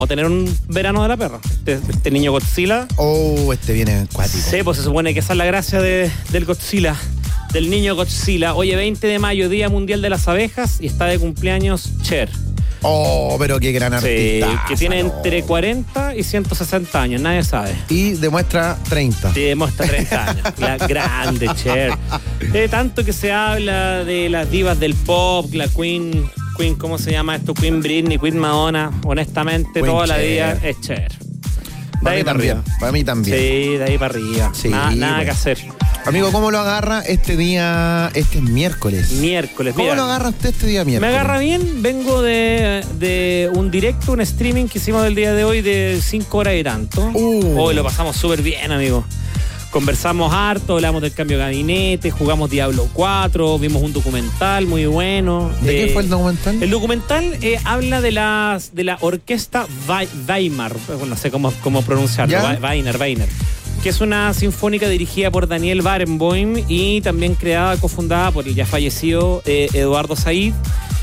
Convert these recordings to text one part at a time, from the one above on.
a tener un verano de la perra. Este niño Godzilla. Oh, este viene cuático. Sí, pues se supone que esa es la gracia del Godzilla, del niño Godzilla. Oye, 20 de mayo, Día Mundial de las Abejas, y está de cumpleaños Cher. Oh, pero qué gran artista. Sí, que tiene entre 40 y 160 años, nadie sabe. Y demuestra 30. Sí, demuestra 30 años. La grande Cher. Tanto que se habla de las divas del pop, la Queen, ¿cómo se llama esto? Queen Britney, Queen Madonna. Honestamente, Queen toda la Cher. vida es Cher. Para mí también. Para mí también. Sí, de ahí para arriba. Sí, Nada bueno. que hacer. Amigo, ¿cómo lo agarra este día? Este es miércoles. Miércoles. ¿Cómo mira, lo agarra usted este día miércoles? Me agarra bien. Vengo de un directo, un streaming que hicimos del día de hoy de 5 horas y tanto. Hoy lo pasamos súper bien, amigo. Conversamos harto, hablamos del cambio de gabinete, jugamos Diablo 4, vimos un documental muy bueno. ¿De qué fue el documental? El documental habla de la orquesta Weimar, no sé cómo pronunciarlo, Weiner, que es una sinfónica dirigida por Daniel Barenboim y también creada, cofundada por el ya fallecido Eduardo Said.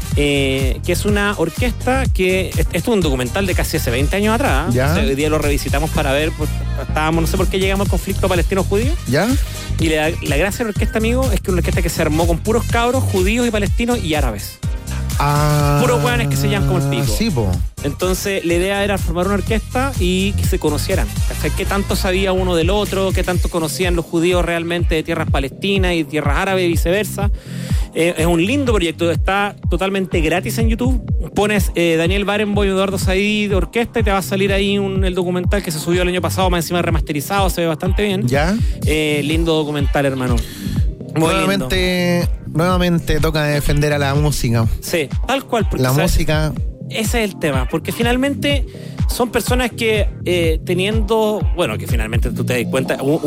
Que es una orquesta que esto es un documental de casi hace 20 años atrás. ¿Ya? O sea, hoy día lo revisitamos para ver, pues, no sé por qué llegamos al conflicto palestino-judío. ¿Ya? Y la gracia de la orquesta, amigo, es que es una orquesta que se armó con puros cabros judíos y palestinos y árabes. Puros hueones que se llaman como el pico. Sí, po. Entonces la idea era formar una orquesta y que se conocieran. ¿Cachai? ¿Qué tanto sabía uno del otro? ¿Qué tanto conocían los judíos realmente de tierras palestinas y tierras árabes y viceversa? Es un lindo proyecto, está totalmente gratis en YouTube. Pones Daniel Barenboim y Eduardo Said orquesta y te va a salir ahí el documental que se subió el año pasado, más encima remasterizado, se ve bastante bien. ¿Ya? Lindo documental, hermano. Muy Nuevamente toca defender a la música. Sí, tal cual. Porque la música. Ese es el tema, porque finalmente son personas que teniendo, bueno, que finalmente tú te das cuenta, hubo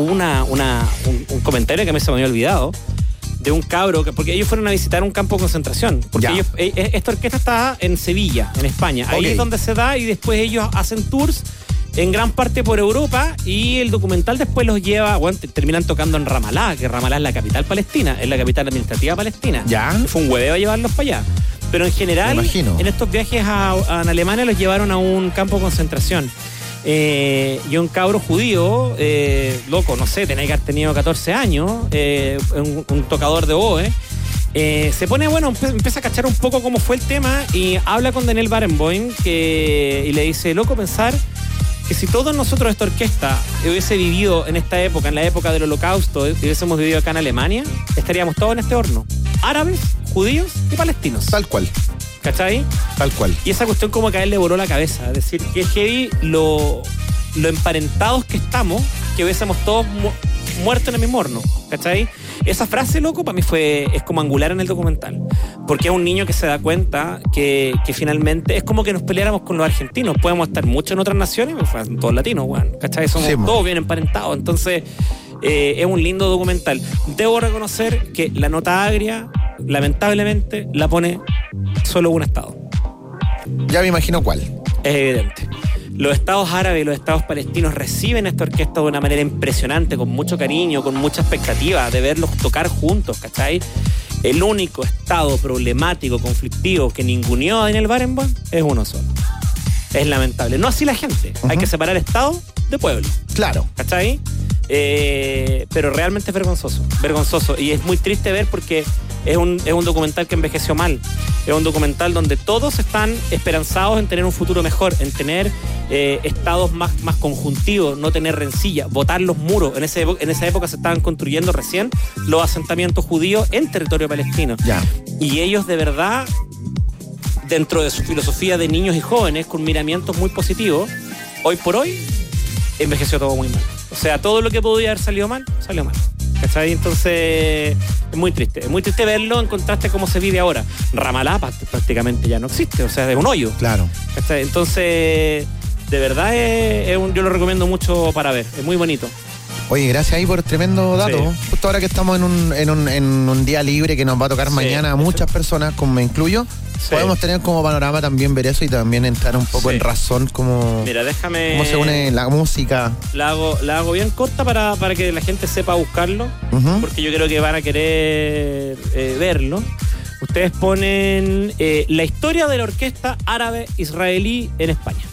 un comentario que a mí se me había olvidado, de un cabro, porque ellos fueron a visitar un campo de concentración, porque esta orquesta está en Sevilla, en España, ahí es donde se da, y después ellos hacen tours en gran parte por Europa, y el documental después los lleva, bueno, terminan tocando en Ramalá, que Ramalá es la capital palestina, es la capital administrativa palestina. ¿Ya? Fue un hueveo llevarlos para allá. Pero en general, en estos viajes a Alemania los llevaron a un campo de concentración. Y un cabro judío, loco, no sé, tenía que haber tenido 14 años, un tocador de oboe, se pone, bueno, empieza a cachar un poco cómo fue el tema y habla con Daniel Barenboim y le dice, loco, pensar que si todos nosotros esta orquesta hubiese vivido en esta época, en la época del Holocausto, y hubiésemos vivido acá en Alemania, estaríamos todos en este horno. Árabes, judíos y palestinos. Tal cual. ¿Cachai? Tal cual. Y esa cuestión como que a él le voló la cabeza. Es decir, que es heavy lo emparentados que estamos, que hubiésemos todos muerto en el mismo horno. ¿Cachai? Esa frase, loco, para mí es como angular en el documental. Porque es un niño que se da cuenta que finalmente es como que nos peleáramos con los argentinos. Podemos estar mucho en otras naciones, pero son todos latinos, weón. ¿Cachai? Somos todos bien emparentados. Entonces, es un lindo documental. Debo reconocer que la nota agria, lamentablemente, la pone solo un estado. Ya me imagino cuál. Es evidente. Los estados árabes y los estados palestinos reciben esta orquesta de una manera impresionante, con mucho cariño, con mucha expectativa de verlos tocar juntos, ¿cachai? El único estado problemático, conflictivo que ninguneó a Daniel Barenboim es uno solo. Es lamentable. No así la gente. Hay que separar estado de pueblo. Claro. ¿Cachai? Pero realmente es vergonzoso. Y es muy triste ver porque es un documental que envejeció mal. Es un documental donde todos están esperanzados en tener un futuro mejor, en tener estados más conjuntivos, no tener rencilla, botar los muros. En esa época se estaban construyendo recién los asentamientos judíos en territorio palestino. Ya. Y ellos de verdad, dentro de su filosofía de niños y jóvenes, con miramientos muy positivos, hoy por hoy envejeció todo muy mal. O sea, todo lo que podía haber salido mal, salió mal. ¿Cachai? Entonces, es muy triste verlo en contraste a cómo se vive ahora. Ramalá prácticamente ya no existe, o sea, es un hoyo. Claro. ¿Cachai? Entonces, de verdad, yo lo recomiendo mucho para ver, es muy bonito. Oye, gracias ahí por tremendo dato. Sí. Justo ahora que estamos en un día libre que nos va a tocar mañana a muchas personas, como me incluyo, podemos tener como panorama también ver eso y también entrar un poco en razón como... Mira, déjame... Cómo se une la música. La hago bien corta para que la gente sepa buscarlo, porque yo creo que van a querer verlo. Ustedes ponen la historia de la orquesta árabe israelí en España.